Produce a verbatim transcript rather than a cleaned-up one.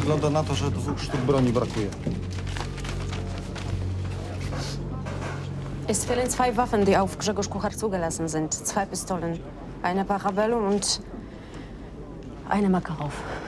Wygląda na to, że dwóch sztuk broni brakuje. Es fehlen zwei Waffen, die auf Grzegorz Kuchar zugelassen sind. Zwei Pistolen, eine Parabellum und eine Makarov.